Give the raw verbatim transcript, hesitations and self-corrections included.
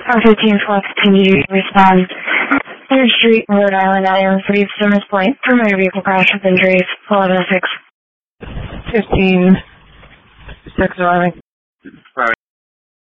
R fifteen twelve, continue to respond. Third Street, Rhode Island, I am free of Service Point. Primary vehicle crash with injuries, eleven oh six. fifteen six arriving. Alright.